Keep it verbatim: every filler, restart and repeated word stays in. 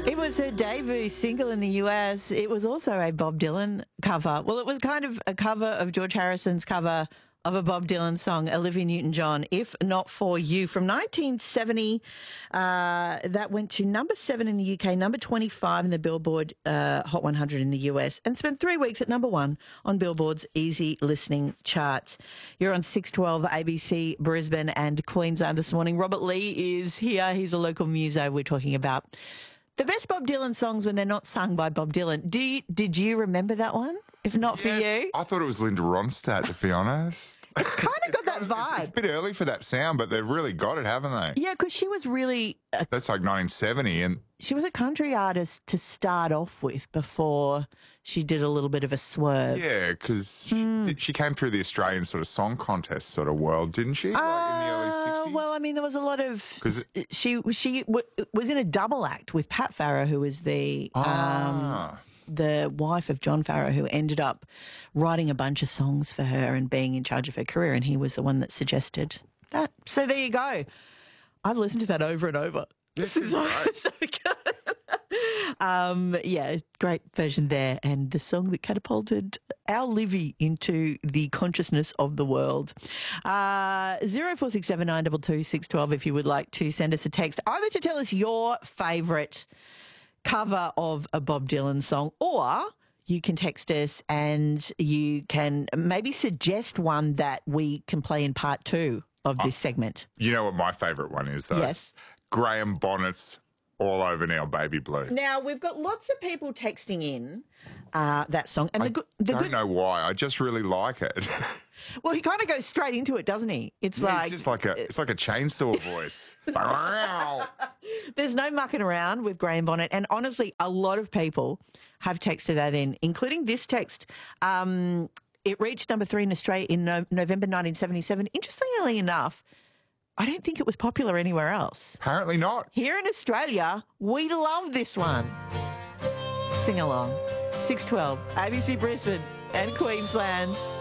It was her debut single in the U S. It was also a Bob Dylan cover. Well, it was kind of a cover of George Harrison's cover of a Bob Dylan song, Olivia Newton-John, If Not For You, from nineteen seventy. Uh, that went to number seven in the U K, number twenty-five in the Billboard uh, Hot one hundred in the U S, and spent three weeks at number one on Billboard's Easy Listening charts. You're on six twelve A B C Brisbane and Queensland this morning. Robert Lee is here. He's a local muso. We're talking about the best Bob Dylan songs when they're not sung by Bob Dylan. Do you, did you remember that one? If not Yes, for you? I thought it was Linda Ronstadt, to be honest. It's kind of got that It's, vibe. it's a bit early for that sound, but they've really got it, haven't they? Yeah, because she was really, a, That's like nineteen seventy, and she was a country artist to start off with before she did a little bit of a swerve. yeah, because Hmm. she, she came through the Australian sort of song contest sort of world, didn't she? Like in the early Uh, sixties? Well, I mean, there was a lot of. 'Cause She she w- was in a double act with Pat Farrow, who was the Ah. um, the wife of John Farrow, who ended up writing a bunch of songs for her and being in charge of her career, and he was the one that suggested that. So there you go. I've listened to that over and over. This Since is I great. was so good. um, yeah, great version there, and the song that catapulted our Livy into the consciousness of the world. Uh, zero four six seven nine two two six one two if you would like to send us a text, either to tell us your favourite cover of a Bob Dylan song, or you can text us and you can maybe suggest one that we can play in part two of this segment. You know what my favourite one is, though? Yes. Graham Bonnet's All Over Now, Baby Blue. Now, we've got lots of people texting in uh, that song. And I the good, the don't good, know why. I just really like it. well, he kind of goes straight into it, doesn't he? It's Yeah, like, it's just like a it's like a chainsaw voice. there's no mucking around with Graham Bonnet. And honestly, a lot of people have texted that in, including this text. Um, it reached number three in Australia in no- November nineteen seventy-seven. Interestingly enough, I don't think it was popular anywhere else. Apparently not. Here in Australia, we love this one. Sing along. six twelve, A B C Brisbane and Queensland.